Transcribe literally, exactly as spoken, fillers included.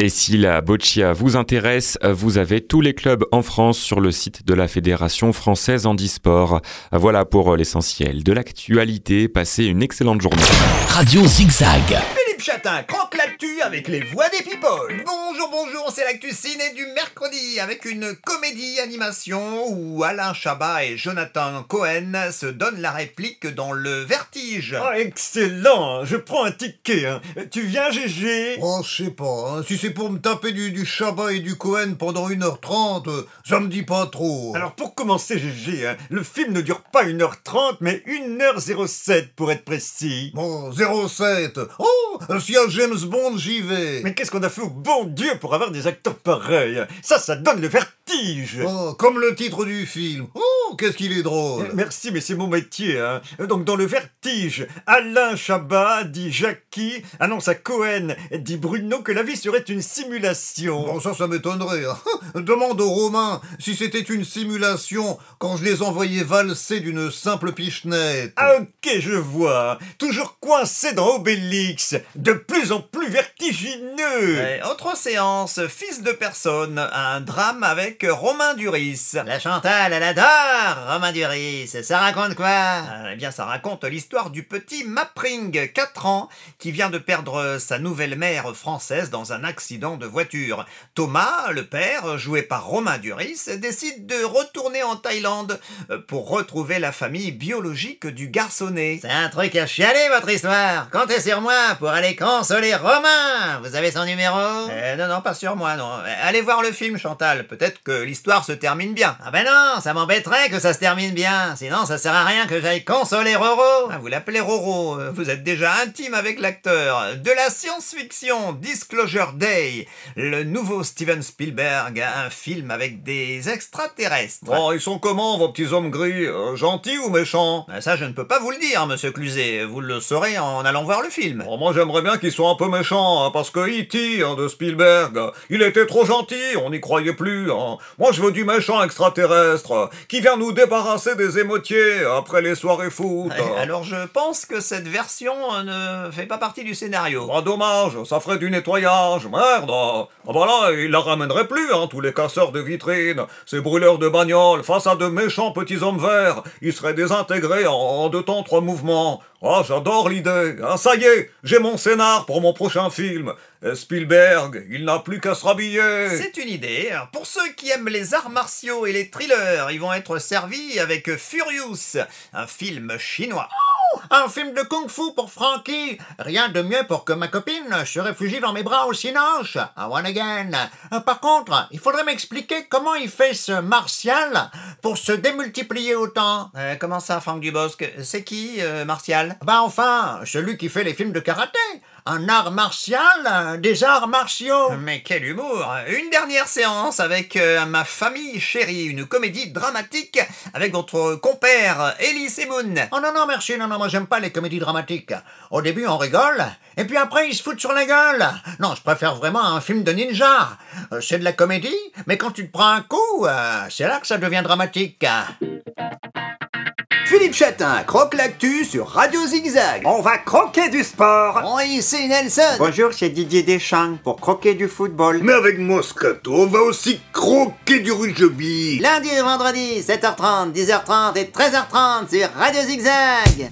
Et si la boccia vous intéresse, vous avez tous les clubs en France sur le site de la Fédération française handisport. Voilà pour l'essentiel de l'actualité. Passez une excellente journée. Radio Zigzag. Philippe Chatin croque l'actu avec les voix des people. Bonjour, bonjour, c'est l'actu ciné du mercredi avec une comédie animation où Alain Chabat et Jonathan Cohen se donnent la réplique dans Le Vertige. Ah, excellent, je prends un ticket. Hein. Tu viens, Gégé? Oh, je sais pas, hein. Si c'est pour me taper du, du Chabat et du Cohen pendant une heure trente, ça me dit pas trop. Alors pour commencer, Gégé, hein, le film ne dure pas une heure trente, mais une heure zéro sept pour être précis. Bon, zéro sept. Oh, s'il y a James Bond, j'y vais. Mais qu'est-ce qu'on a fait au bon Dieu pour avoir des acteurs pareils? Ça, ça donne le vertige. Oh, comme le titre du film. Oh, qu'est-ce qu'il est drôle. Merci, mais c'est mon métier. Hein. Donc dans Le Vertige, Alain Chabat dit Jackie, annonce à Cohen, dit Bruno que la vie serait une simulation. Bon, ça, ça m'étonnerait. Hein. Demande aux Romains si c'était une simulation quand je les envoyais valser d'une simple pichenette. Ah ok, je vois. Toujours coincé dans Obélix, de plus en plus vertigineux. Ouais, autre séance, Fils de personne, un drame avec Romain Duris. La Chantal, elle adore Romain Duris. Ça raconte quoi? Euh, Eh bien, ça raconte l'histoire du petit Mapring, quatre ans, qui vient de perdre sa nouvelle mère française dans un accident de voiture. Thomas, le père, joué par Romain Duris, décide de retourner en Thaïlande pour retrouver la famille biologique du garçonnet. C'est un truc à chialer, votre histoire. Comptez sur moi pour aller consoler Romain. Vous avez son numéro? Euh, non, non, pas sur moi, non. Allez voir le film, Chantal. Peut-être que l'histoire se termine bien. Ah ben non, ça m'embêterait que ça se termine bien. Sinon, ça sert à rien que j'aille consoler Roro. Ah, vous l'appelez Roro. Vous êtes déjà intime avec l'acteur. De la science-fiction, Disclosure Day. Le nouveau Steven Spielberg, un film avec des extraterrestres. Oh, ils sont comment, vos petits hommes gris? euh, Gentils ou méchants? Ça, je ne peux pas vous le dire, monsieur Cluzet. Vous le saurez en allant voir le film. Oh, moi, j'aimerais bien qu'ils soient un peu méchants, hein, parce que E T hein, de Spielberg, il était trop gentil, on n'y croyait plus. Hein. Moi, je veux du méchant extraterrestre, qui vient nous débarrasser des émotiers après les soirées foot. Alors, je pense que cette version ne fait pas partie du scénario. Ah, dommage, ça ferait du nettoyage, merde. Ah, voilà, il la ramènerait plus, hein, tous les casseurs de vitrines, ces brûleurs de bagnoles, face à de méchants petits hommes verts, ils seraient désintégrés en, en deux temps, trois mouvements. Ah, j'adore l'idée. Ah, ça y est, j'ai mon scénar pour mon prochain film. Et Spielberg, il n'a plus qu'à se rhabiller. C'est une idée. Alors, pour ceux qui aiment les arts martiaux et les thrillers, ils vont être servis avec Furious, un film chinois. Un film de kung-fu pour Frankie. Rien de mieux pour que ma copine se réfugie dans mes bras au cinoche. I wanna again. Euh, Par contre, il faudrait m'expliquer comment il fait ce Martial pour se démultiplier autant. Euh, comment ça, Franck Dubosc? C'est qui, euh, Martial? Ben enfin, celui qui fait les films de karaté. Un art martial, euh, des arts martiaux. Mais quel humour! Une dernière séance avec euh, Ma famille chérie, une comédie dramatique avec votre compère Elie Semoun. Oh non, non, merci, non, non, moi j'aime pas les comédies dramatiques. Au début on rigole, et puis après ils se foutent sur la gueule. Non, je préfère vraiment un film de ninja. Euh, c'est de la comédie, mais quand tu te prends un coup, euh, c'est là que ça devient dramatique. Philippe Chatin croque l'actu sur Radio Zigzag. On va croquer du sport. Oui, c'est Nelson. Bonjour, c'est Didier Deschamps pour croquer du football. Mais avec Moscato, on va aussi croquer du rugby. Lundi et vendredi, sept heures trente, dix heures trente et treize heures trente sur Radio Zigzag.